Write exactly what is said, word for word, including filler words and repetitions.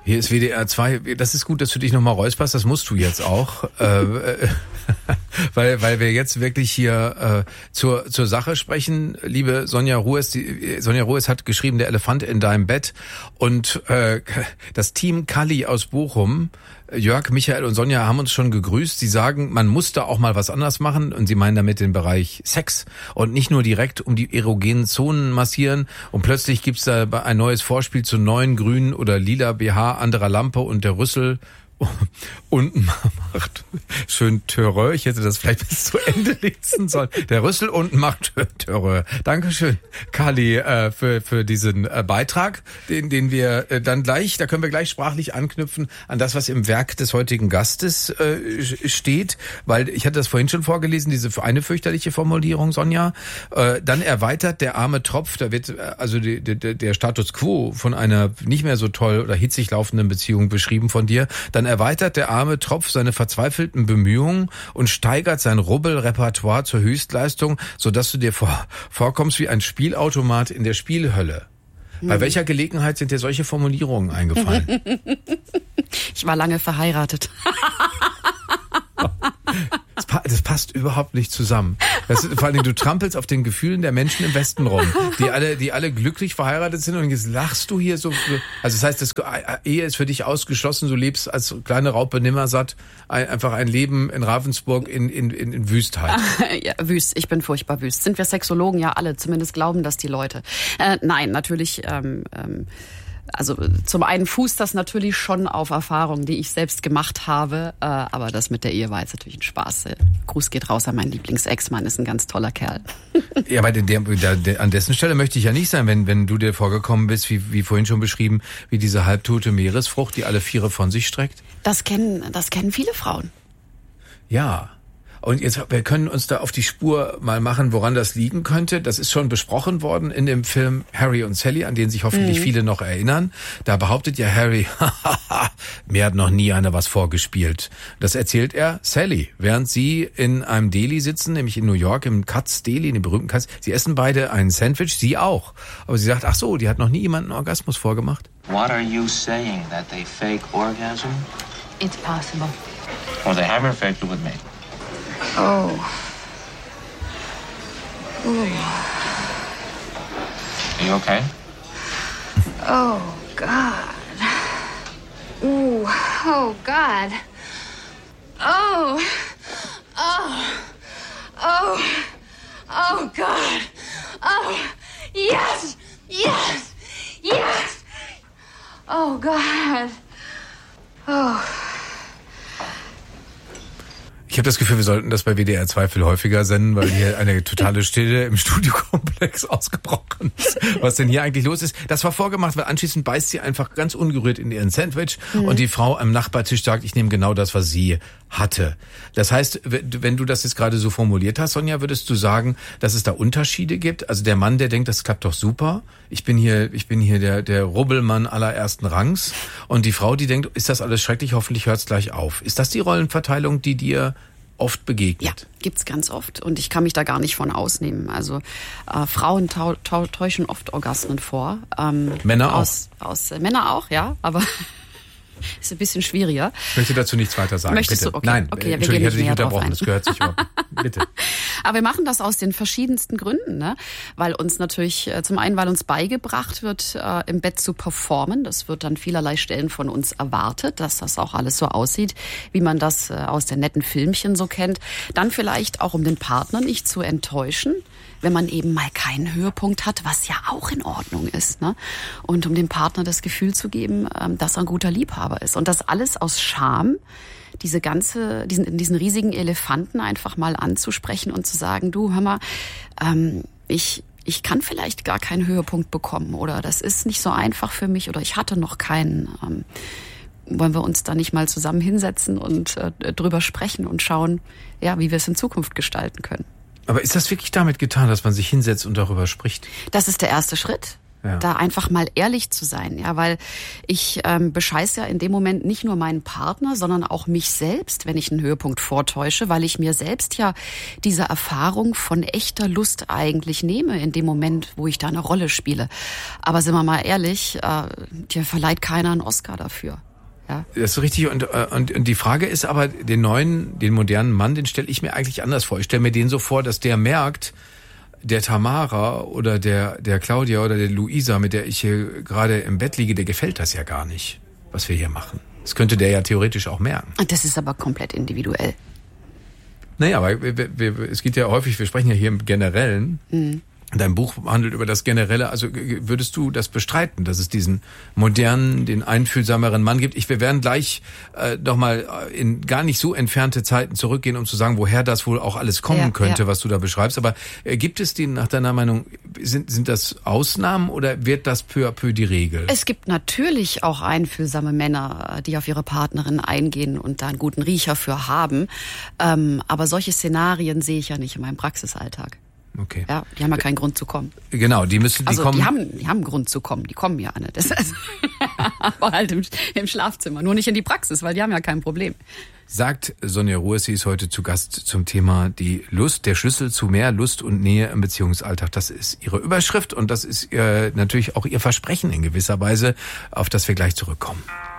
Hier ist W D R zwei. Das ist gut, dass du dich nochmal räusperst. Das musst du jetzt auch. äh, weil, weil wir jetzt wirklich hier äh, zur, zur Sache sprechen. Liebe Sonja Ruhes, die, Sonja Ruhes hat geschrieben, der Elefant in deinem Bett. Und äh, das Team Kalli aus Bochum, Jörg, Michael und Sonja haben uns schon gegrüßt. Sie sagen, man muss da auch mal was anders machen. Und sie meinen damit den Bereich Sex. Und nicht nur direkt um die erogenen Zonen massieren. Und plötzlich gibt's da ein neues Vorspiel zu neuen grünen oder lila B H, anderer Lampe und der Rüssel unten macht schön Törö. Ich hätte das vielleicht bis zu Ende lesen sollen. Der Rüssel unten macht Törö. Dankeschön, Kalli, äh, für, für diesen äh, Beitrag, den, den wir äh, dann gleich, da können wir gleich sprachlich anknüpfen an das, was im Werk des heutigen Gastes äh, steht, weil ich hatte das vorhin schon vorgelesen, diese eine fürchterliche Formulierung, Sonja. Äh, dann erweitert der arme Tropf, da wird äh, also die, die, der Status quo von einer nicht mehr so toll oder hitzig laufenden Beziehung beschrieben von dir. Dann erweitert der arme Tropf seine verzweifelten Bemühungen und steigert sein Rubbelrepertoire zur Höchstleistung, sodass du dir vor, vorkommst wie ein Spielautomat in der Spielhölle. Hm. Bei welcher Gelegenheit sind dir solche Formulierungen eingefallen? Ich war lange verheiratet. Das, pa- das passt überhaupt nicht zusammen. Das ist, vor allem, du trampelst auf den Gefühlen der Menschen im Westen rum, die alle, die alle glücklich verheiratet sind und jetzt lachst du hier so. Für, also das heißt, das Ehe ist für dich ausgeschlossen. Du lebst als kleine Raupe nimmersatt ein, einfach ein Leben in Ravensburg in, in, in, in Wüstheit. Ja, wüst. Ich bin furchtbar wüst. Sind wir Sexologen? Ja, alle. Zumindest glauben das die Leute. Äh, nein, natürlich. Ähm, ähm, Also zum einen fußt das natürlich schon auf Erfahrungen, die ich selbst gemacht habe, äh, aber das mit der Ehe war jetzt natürlich ein Spaß. Gruß geht raus an meinen Lieblings-Ex-Mann, ist ein ganz toller Kerl. Ja, aber der, der, der, an dessen Stelle möchte ich ja nicht sein, wenn, wenn du dir vorgekommen bist, wie, wie vorhin schon beschrieben, wie diese halbtote Meeresfrucht, die alle Viere von sich streckt. Das kennen, das kennen viele Frauen. Ja. Und jetzt, wir können uns da auf die Spur mal machen, woran das liegen könnte. Das ist schon besprochen worden in dem Film Harry und Sally, an den sich hoffentlich mhm. viele noch erinnern. Da behauptet ja Harry, mir hat noch nie einer was vorgespielt. Das erzählt er Sally, während sie in einem Deli sitzen, nämlich in New York, im Katz Deli, in dem berühmten Katz. Sie essen beide einen Sandwich, sie auch. Aber sie sagt, ach so, die hat noch nie jemanden einen Orgasmus vorgemacht. What are you saying, that they fake orgasm? It's possible. Well, they haven't faked it with me. Oh. Ooh. Are you okay? Oh, God. Ooh. Oh, God. Oh. Oh. Oh. Oh, God. Oh. Yes. Yes. Yes. Oh, God. Oh. Ich habe das Gefühl, wir sollten das bei W D R zwei viel häufiger senden, weil hier eine totale Stille im Studiokomplex ausgebrochen ist. Was denn hier eigentlich los ist? Das war vorgemacht, weil anschließend beißt sie einfach ganz ungerührt in ihren Sandwich mhm. und die Frau am Nachbartisch sagt, ich nehme genau das, was sie hatte. Das heißt, wenn du das jetzt gerade so formuliert hast, Sonja, würdest du sagen, dass es da Unterschiede gibt? Also der Mann, der denkt, das klappt doch super. Ich bin hier, ich bin hier der, der Rubbelmann allerersten Rangs. Und die Frau, die denkt, ist das alles schrecklich, hoffentlich hört's gleich auf. Ist das die Rollenverteilung, die dir oft begegnet? Ja, gibt's ganz oft. Und ich kann mich da gar nicht von ausnehmen. Also äh, Frauen tau- tau- täuschen oft Orgasmen vor. Ähm, Männer aus, auch? Aus, äh, Männer auch, ja. Aber ist ein bisschen schwieriger. Ich möchte dazu nichts weiter sagen. Möchtest bitte. du? Okay. Nein, okay, ja, Entschuldigung, ich hätte dich unterbrochen. Das gehört sich überhaupt. Bitte. Aber wir machen das aus den verschiedensten Gründen, ne? Weil uns natürlich, äh, zum einen, weil uns beigebracht wird, äh, im Bett zu performen. Das wird an vielerlei Stellen von uns erwartet, dass das auch alles so aussieht, wie man das äh, aus den netten Filmchen so kennt. Dann vielleicht auch, um den Partner nicht zu enttäuschen, wenn man eben mal keinen Höhepunkt hat, was ja auch in Ordnung ist, ne? Und um dem Partner das Gefühl zu geben, ähm, dass er ein guter Liebhaber ist. Und das alles aus Scham, diese ganze, diesen, diesen riesigen Elefanten einfach mal anzusprechen und zu sagen, du, hör mal, ähm, ich, ich kann vielleicht gar keinen Höhepunkt bekommen oder das ist nicht so einfach für mich oder ich hatte noch keinen. Ähm, wollen wir uns da nicht mal zusammen hinsetzen und äh, drüber sprechen und schauen, ja, wie wir es in Zukunft gestalten können. Aber ist das wirklich damit getan, dass man sich hinsetzt und darüber spricht? Das ist der erste Schritt. Ja. Da einfach mal ehrlich zu sein, ja, weil ich ähm, bescheiße ja in dem Moment nicht nur meinen Partner, sondern auch mich selbst, wenn ich einen Höhepunkt vortäusche, weil ich mir selbst ja diese Erfahrung von echter Lust eigentlich nehme in dem Moment, wo ich da eine Rolle spiele. Aber sind wir mal ehrlich, äh, dir verleiht keiner einen Oscar dafür. Ja. Das ist richtig. Und, und, und die Frage ist aber, den neuen, den modernen Mann, den stelle ich mir eigentlich anders vor. Ich stelle mir den so vor, dass der merkt, der Tamara oder der der Claudia oder der Luisa, mit der ich hier gerade im Bett liege, der gefällt das ja gar nicht, was wir hier machen. Das könnte der ja theoretisch auch merken. Das ist aber komplett individuell. Naja, aber wir, wir, es geht ja häufig, wir sprechen ja hier im Generellen. Mhm. Dein Buch handelt über das Generelle. Also würdest du das bestreiten, dass es diesen modernen, den einfühlsameren Mann gibt? Ich, wir werden gleich äh, noch mal in gar nicht so entfernte Zeiten zurückgehen, um zu sagen, woher das wohl auch alles kommen ja, könnte, ja. was du da beschreibst. Aber äh, gibt es die, nach deiner Meinung, sind, sind das Ausnahmen oder wird das peu à peu die Regel? Es gibt natürlich auch einfühlsame Männer, die auf ihre Partnerin eingehen und da einen guten Riecher für haben. Ähm, aber solche Szenarien sehe ich ja nicht in meinem Praxisalltag. Okay. Ja, die haben ja keinen Grund zu kommen. Genau, die müssen, die also, kommen. Die haben, die haben einen Grund zu kommen, die kommen ja nicht. Das ist aber halt im, im Schlafzimmer, nur nicht in die Praxis, weil die haben ja kein Problem. Sagt Sonja Ruhes, sie ist heute zu Gast zum Thema die Lust, der Schlüssel zu mehr Lust und Nähe im Beziehungsalltag. Das ist ihre Überschrift und das ist äh, natürlich auch ihr Versprechen in gewisser Weise, auf das wir gleich zurückkommen.